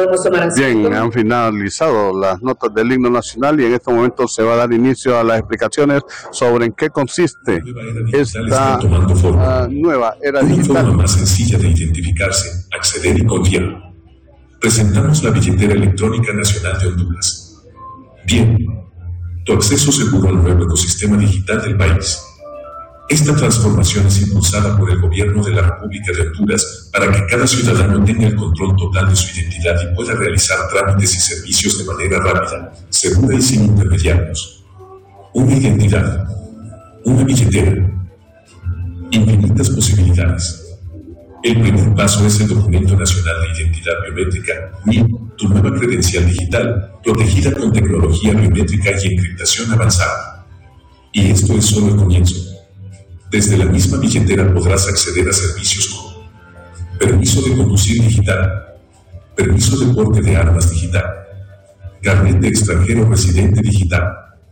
Bien, han finalizado las notas del himno nacional y en este momento se va a dar inicio a las explicaciones sobre en qué consiste esta nueva era digital. Una forma más sencilla de identificarse, acceder y confiar. Presentamos la billetera electrónica nacional de Honduras. Bien, tu acceso seguro al nuevo ecosistema digital del país. Esta transformación es impulsada por el Gobierno de la República de Honduras para que cada ciudadano tenga el control total de su identidad y pueda realizar trámites y servicios de manera rápida, segura y sin intermediarios. Una identidad, una billetera, infinitas posibilidades. El primer paso es el Documento Nacional de Identidad Biométrica, NIB, tu nueva credencial digital, protegida con tecnología biométrica y encriptación avanzada. Y esto es solo el comienzo. Desde la misma billetera podrás acceder a servicios como permiso de conducir digital, permiso de porte de armas digital, carnet de extranjero residente digital.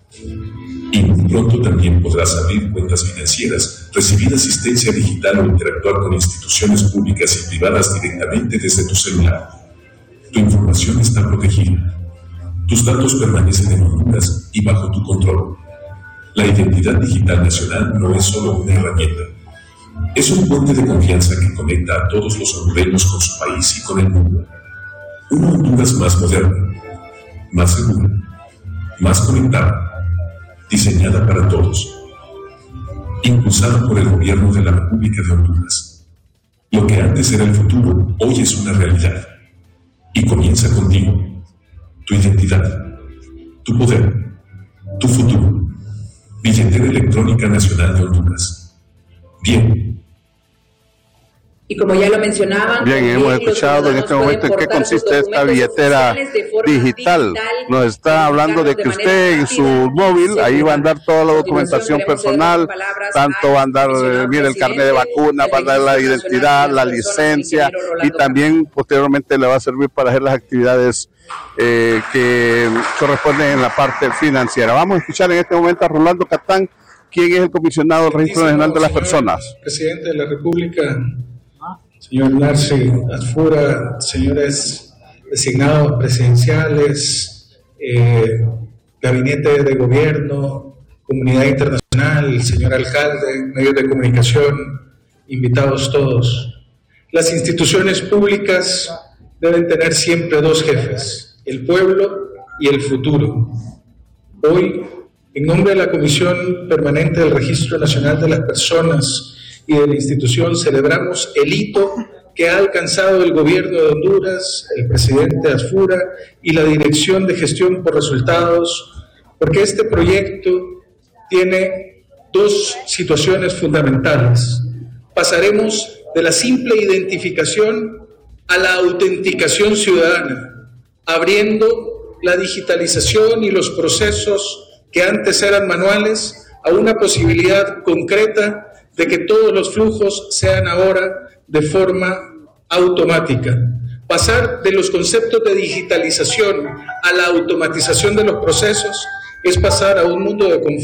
Y muy pronto también podrás abrir cuentas financieras, recibir asistencia digital o interactuar con instituciones públicas y privadas directamente desde tu celular. Tu información está protegida. Tus datos permanecen en Honduras y bajo tu control. La identidad digital nacional no es solo una herramienta. Es un puente de confianza que conecta a todos los hondureños con su país y con el mundo. Una Honduras más moderna, más segura, más conectada, diseñada para todos. Impulsada por el Gobierno de la República de Honduras. Lo que antes era el futuro, hoy es una realidad. Y comienza contigo. Tu identidad, tu poder, tu futuro. Billetera electrónica nacional de Honduras. Bien. Y como ya lo mencionaban, bien, hemos escuchado en este momento en qué consiste esta billetera digital. Nos está hablando de que usted en su móvil, ahí va a andar toda la documentación personal, tanto va a andar, mire, el carnet de vacuna, va a andar la identidad, la licencia, y también posteriormente le va a servir para hacer las actividades que corresponden en la parte financiera. Vamos a escuchar en este momento a Rolando Catán, quien es el comisionado del Registro Nacional de las Personas. Presidente de la República, señor Narci Asfura, señores designados presidenciales, gabinete de gobierno, comunidad internacional, señor alcalde, medios de comunicación, invitados todos. Las instituciones públicas deben tener siempre dos jefes, el pueblo y el futuro. Hoy, en nombre de la Comisión Permanente del Registro Nacional de las Personas y de la institución, celebramos el hito que ha alcanzado el Gobierno de Honduras, el presidente Asfura y la Dirección de Gestión por Resultados, porque este proyecto tiene dos situaciones fundamentales. Pasaremos de la simple identificación a la autenticación ciudadana, abriendo la digitalización y los procesos que antes eran manuales a una posibilidad concreta de que todos los flujos sean ahora de forma automática. Pasar de los conceptos de digitalización a la automatización de los procesos es pasar a un mundo de confianza